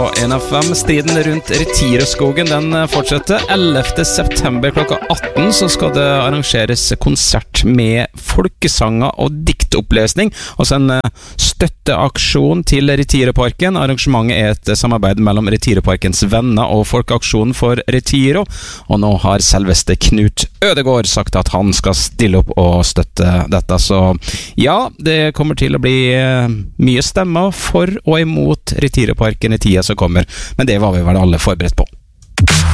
1FM, striden rundt Retiroskogen, den fortsetter. 11. september klokka 18 så skal det arrangeres konsert med folkesanger og diktopplesning, og så en støtteaksjon til Retiroparken. Arrangementet er et samarbeid mellom Retiroparkens venner og Folkeaksjonen for Retiro, og nå har selveste Knut Ødegård sagt at han skal stille opp og støtte dette, så ja, det kommer til å bli mye stemmer for og imot Retiroparken i tida som kommer, men det var vi vel alle forberedt på.